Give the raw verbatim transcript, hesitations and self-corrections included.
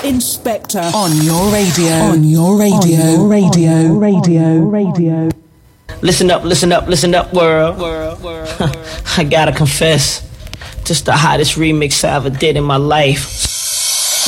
Inspector on your radio. On your radio. On your radio. Radio. Radio. Listen up, listen up, listen up, world. world, world, world. I gotta confess, just the hottest remix I ever did in my life.